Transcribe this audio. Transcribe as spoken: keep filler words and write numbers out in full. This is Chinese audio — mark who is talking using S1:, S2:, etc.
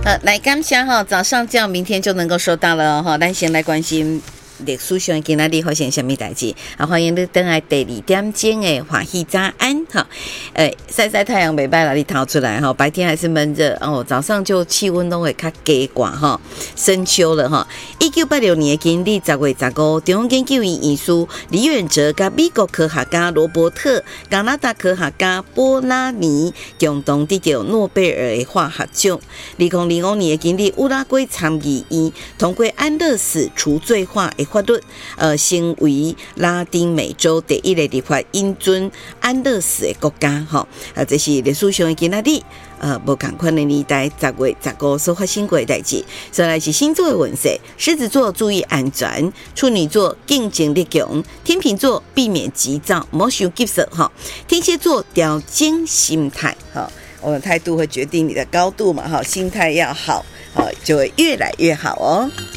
S1: 呃，来感谢哈，早上叫明天就能够收到了哈。咱先来关心历史上今仔日发生什么代志啊？欢迎你等来第二点钟的欢喜早安哈。呃，晒晒太阳袂歹啦，你逃出来哈。白天还是闷热哦，早上就气温都会较低寡哈，深秋了哈。一九八六年的今日十月十五，中央研究院院士李远哲甲美国科学家罗伯特、加拿大科学家波拉尼共同得到诺贝尔的化学奖。二零零五年的今日，乌拉圭参议院通过安乐死除罪化的法律，呃，成为拉丁美洲第一个立法允准安乐死的国家。哈，啊，这是历史上的今仔日。呃，无同款的年代，十月十五所发生过的代志。再来是星座的运势，狮子座注意安全，处女座竞争力强，天秤座避免急躁，莫想急色哈。天蝎座调整心态哈，我们态度会决定你的高度嘛哈，心态要好，好就会越来越好哦。